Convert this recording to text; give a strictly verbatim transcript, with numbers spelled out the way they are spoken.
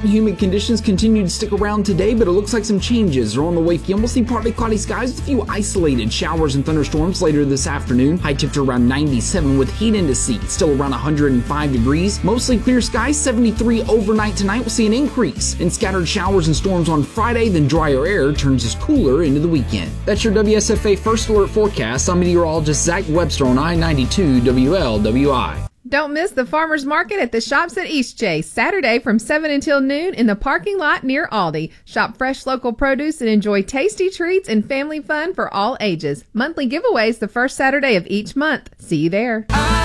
and humid conditions continue to stick around today, but it looks like some changes are on the way. You'll mostly partly cloudy skies with a few isolated showers and thunderstorms later this afternoon. High temperature around ninety-seven with heat indices still around one hundred five degrees. Mostly clear skies, seventy-three overnight tonight. We'll see an increase in scattered showers and storms on Friday, then drier air turns us cooler into the weekend. That's your W S F A First Alert forecast. I'm meteorologist Zach Webster on I ninety-two W L W I. Don't miss the farmers market at the Shops at Eastchase, Saturday from seven until noon in the parking lot near Aldi. Shop fresh local produce and enjoy tasty treats and family fun for all ages. Monthly giveaways the first Saturday of each month. See you there.